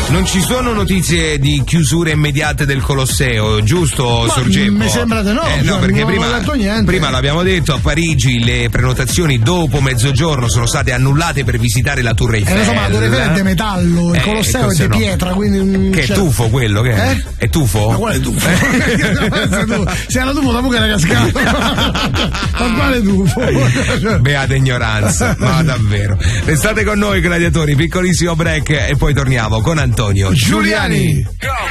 Non ci sono notizie di chiusure immediate del Colosseo, giusto, Sorgemmo? Mi sembra di no, no, perché prima l'abbiamo detto, a Parigi le prenotazioni dopo mezzogiorno sono state annullate per visitare la Tour Eiffel. Insomma, la Tour Eiffel è di metallo, il Colosseo è di pietra, quindi che è tufo quello, che è? È tufo? Ma quale tufo? Se era tufo dopo che era cascato. Ma quale tufo? Beata ignoranza, ma davvero. Restate con noi, gladiatori, piccolissimo break e poi torniamo con Antonio Giuliani.